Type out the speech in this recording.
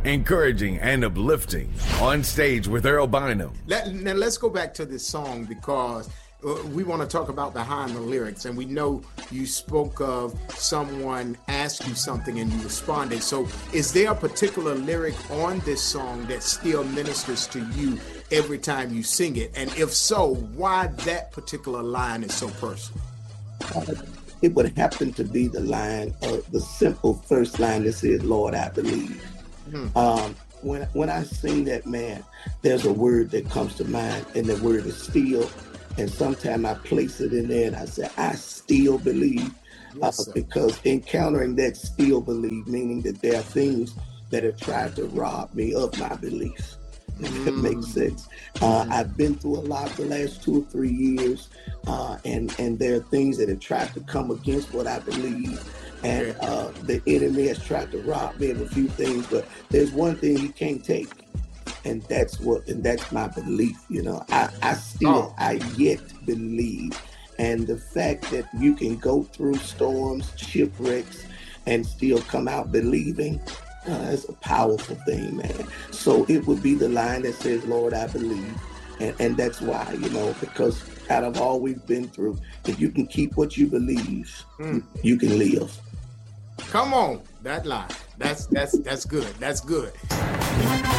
encouraging and uplifting. On Stage with Earl Bynum. Now let's go back to this song, because we want to talk about behind the lyrics, and we know you spoke of someone asked you something and you responded. So is there a particular lyric on this song that still ministers to you every time you sing it? And if so, why that particular line is so personal? It would happen to be the line, the simple first line that says, Lord, I believe. When I sing that, man, there's a word that comes to mind, and the word is still. And sometimes I place it in there and I say, I still believe. Because encountering that still believe, meaning that there are things that have tried to rob me of my beliefs. If that makes sense. I've been through a lot the last 2 or 3 years, and there are things that have tried to come against what I believe. And the enemy has tried to rob me of a few things, but there's one thing he can't take. And that's my belief, you know. I yet believe. And the fact that you can go through storms, shipwrecks, and still come out believing, it's a powerful thing, man. So it would be the line that says, Lord, I believe. And that's why, you know, because out of all we've been through, if you can keep what you believe, you can live. Come on, that line. That's good. That's good.